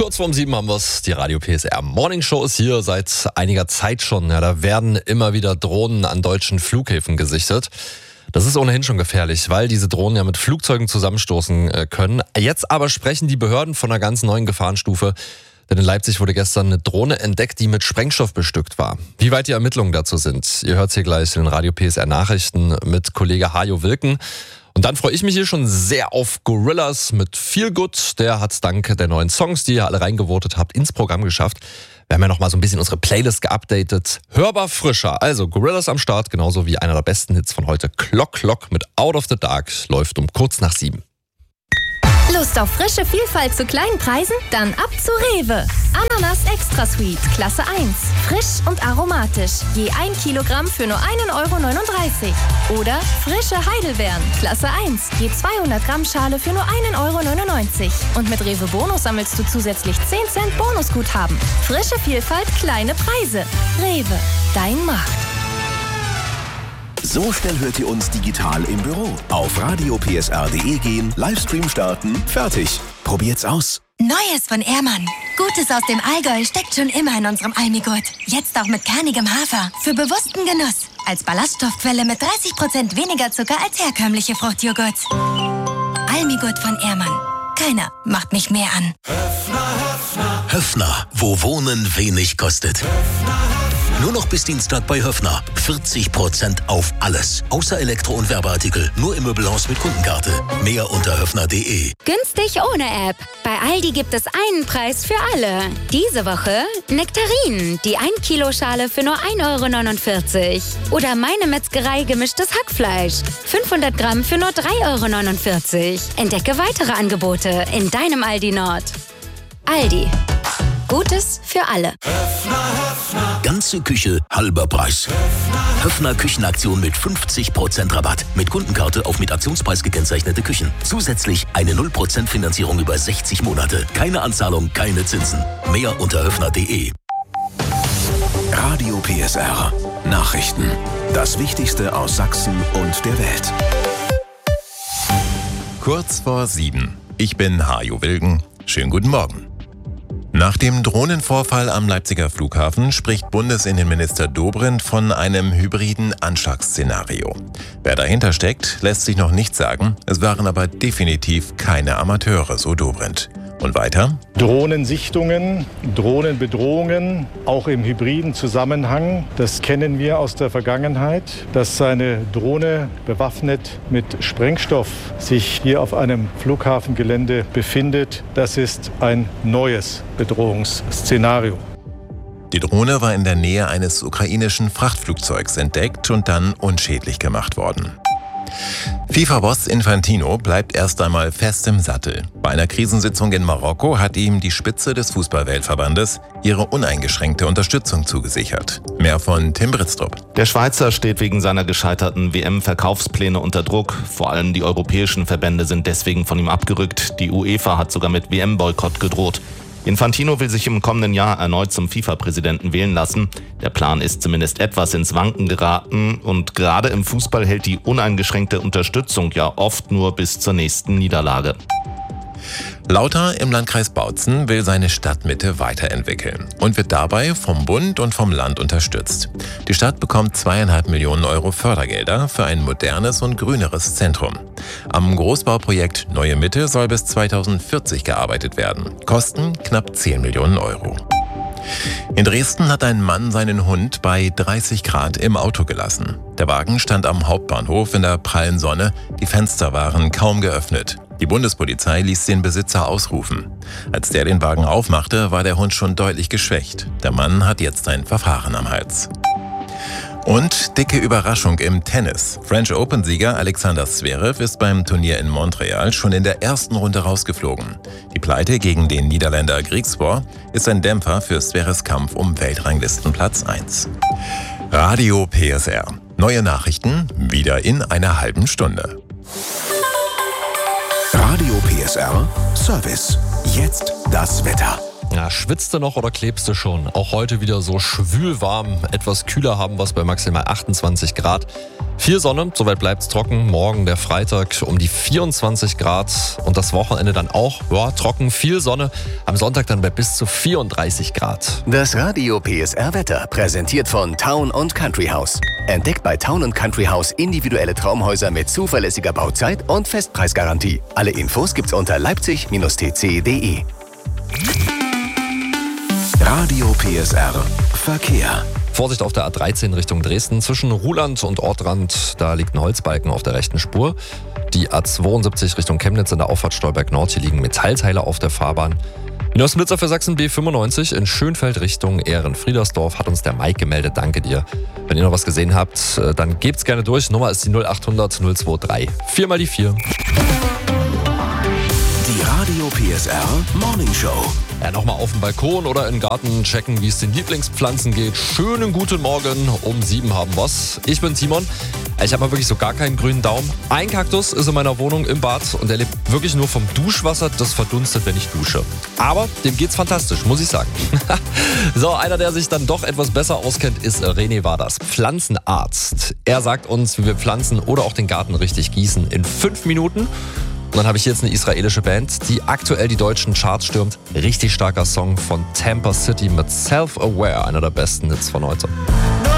Kurz vorm 7 haben wir's. Die Radio PSR Morning Show ist hier seit einiger Zeit schon. Ja, da werden immer wieder Drohnen an deutschen Flughäfen gesichtet. Das ist ohnehin schon gefährlich, weil diese Drohnen ja mit Flugzeugen zusammenstoßen können. Jetzt aber sprechen die Behörden von einer ganz neuen Gefahrenstufe. Denn in Leipzig wurde gestern eine Drohne entdeckt, die mit Sprengstoff bestückt war. Wie weit die Ermittlungen dazu sind, ihr hört's hier gleich in den Radio PSR Nachrichten mit Kollege Hajo Wilken. Und dann freue ich mich hier schon sehr auf Gorillaz mit Feel Good. Der hat's dank der neuen Songs, die ihr alle reingevotet habt, ins Programm geschafft. Wir haben ja noch mal so ein bisschen unsere Playlist geupdatet. Hörbar frischer. Also Gorillaz am Start, genauso wie einer der besten Hits von heute. Clock Clock mit Out of the Dark läuft um kurz nach 7. Lust auf frische Vielfalt zu kleinen Preisen? Dann ab zu Rewe. Ananas Extra Sweet, Klasse 1. Frisch und aromatisch. Je 1 Kilogramm für nur 1,39 €. Oder frische Heidelbeeren, Klasse 1. Je 200 Gramm Schale für nur 1,99 €. Und mit Rewe Bonus sammelst du zusätzlich 10 Cent Bonusguthaben. Frische Vielfalt, kleine Preise. Rewe, dein Markt. So schnell hört ihr uns digital im Büro. Auf radiopsr.de gehen, Livestream starten, fertig. Probiert's aus. Neues von Ehrmann. Gutes aus dem Allgäu steckt schon immer in unserem Almigurt. Jetzt auch mit kernigem Hafer. Für bewussten Genuss. Als Ballaststoffquelle mit 30% weniger Zucker als herkömmliche Fruchtjoghurts. Almigurt von Ehrmann. Keiner macht mich mehr an. Höffner, wo Wohnen wenig kostet. Nur noch bis Dienstag bei Höffner. 40% auf alles. Außer Elektro- und Werbeartikel. Nur im Möbelhaus mit Kundenkarte. Mehr unter höffner.de. Günstig ohne App. Bei Aldi gibt es einen Preis für alle. Diese Woche Nektarinen. Die 1 Kilo Schale für nur 1,49 €. Oder Meine Metzgerei gemischtes Hackfleisch. 500 Gramm für nur 3,49 €. Entdecke weitere Angebote in deinem Aldi Nord. Aldi. Gutes für alle. Ganze Küche, halber Preis. Höffner Küchenaktion mit 50% Rabatt. Mit Kundenkarte auf mit Aktionspreis gekennzeichnete Küchen. Zusätzlich eine 0% Finanzierung über 60 Monate. Keine Anzahlung, keine Zinsen. Mehr unter höffner.de. Radio PSR. Nachrichten. Das Wichtigste aus Sachsen und der Welt. Kurz vor 7. Ich bin Hajo Wilken. Schönen guten Morgen. Nach dem Drohnenvorfall am Leipziger Flughafen spricht Bundesinnenminister Dobrindt von einem hybriden Anschlagsszenario. Wer dahinter steckt, lässt sich noch nicht sagen. Es waren aber definitiv keine Amateure, so Dobrindt. Und weiter? Drohnensichtungen, Drohnenbedrohungen, auch im hybriden Zusammenhang, das kennen wir aus der Vergangenheit. Dass eine Drohne bewaffnet mit Sprengstoff sich hier auf einem Flughafengelände befindet, das ist ein neues Bedrohungsszenario. Die Drohne war in der Nähe eines ukrainischen Frachtflugzeugs entdeckt und dann unschädlich gemacht worden. FIFA-Boss Infantino bleibt erst einmal fest im Sattel. Bei einer Krisensitzung in Marokko hat ihm die Spitze des Fußballweltverbandes ihre uneingeschränkte Unterstützung zugesichert. Mehr von Tim Britztrup. Der Schweizer steht wegen seiner gescheiterten WM-Verkaufspläne unter Druck. Vor allem die europäischen Verbände sind deswegen von ihm abgerückt. Die UEFA hat sogar mit WM-Boykott gedroht. Infantino will sich im kommenden Jahr erneut zum FIFA-Präsidenten wählen lassen. Der Plan ist zumindest etwas ins Wanken geraten und gerade im Fußball hält die uneingeschränkte Unterstützung ja oft nur bis zur nächsten Niederlage. Lauter im Landkreis Bautzen will seine Stadtmitte weiterentwickeln und wird dabei vom Bund und vom Land unterstützt. Die Stadt bekommt 2,5 Millionen € Fördergelder für ein modernes und grüneres Zentrum. Am Großbauprojekt Neue Mitte soll bis 2040 gearbeitet werden. Kosten knapp 10 Millionen €. In Dresden hat ein Mann seinen Hund bei 30 Grad im Auto gelassen. Der Wagen stand am Hauptbahnhof in der prallen Sonne, die Fenster waren kaum geöffnet. Die Bundespolizei ließ den Besitzer ausrufen. Als der den Wagen aufmachte, war der Hund schon deutlich geschwächt. Der Mann hat jetzt ein Verfahren am Hals. Und dicke Überraschung im Tennis. French Open-Sieger Alexander Zverev ist beim Turnier in Montreal schon in der ersten Runde rausgeflogen. Die Pleite gegen den Niederländer Griekspoor ist ein Dämpfer für Zverevs Kampf um Weltranglistenplatz 1. Radio PSR. Neue Nachrichten wieder in einer halben Stunde. Radio PSR Service. Jetzt das Wetter. Ja, schwitzt du noch oder klebst du schon? Auch heute wieder so schwülwarm. Etwas kühler haben wir es bei maximal 28 Grad. Viel Sonne, soweit bleibt es trocken. Morgen der Freitag um die 24 Grad und das Wochenende dann auch trocken, viel Sonne. Am Sonntag dann bei bis zu 34 Grad. Das Radio PSR Wetter präsentiert von Town & Country House. Entdeckt bei Town & Country House individuelle Traumhäuser mit zuverlässiger Bauzeit und Festpreisgarantie. Alle Infos gibt's unter leipzig-tc.de. Radio PSR Verkehr. Vorsicht auf der A13 Richtung Dresden. Zwischen Ruhland und Ortrand, da liegt ein Holzbalken auf der rechten Spur. Die A72 Richtung Chemnitz in der Auffahrt Stolberg Nord, hier liegen Metallteile auf der Fahrbahn. In Neuss-Münster für Sachsen B95 in Schönfeld Richtung Ehrenfriedersdorf hat uns der Mike gemeldet. Danke dir. Wenn ihr noch was gesehen habt, dann gebt's gerne durch. Nummer ist die 0800 023 4 mal die 4. Die Radio PSR Morning Show. Ja, nochmal auf dem Balkon oder im Garten checken, wie es den Lieblingspflanzen geht. Schönen guten Morgen, um 7 haben wir's. Ich bin Timon. Ich habe mal wirklich so gar keinen grünen Daumen. Ein Kaktus ist in meiner Wohnung im Bad und der lebt wirklich nur vom Duschwasser, das verdunstet, wenn ich dusche. Aber dem geht's fantastisch, muss ich sagen. So, einer, der sich dann doch etwas besser auskennt, ist René Waders, Pflanzenarzt. Er sagt uns, wie wir Pflanzen oder auch den Garten richtig gießen in 5 Minuten. Und dann habe ich jetzt eine israelische Band, die aktuell die deutschen Charts stürmt. Richtig starker Song von Tampa City mit Self-Aware, einer der besten Hits von heute.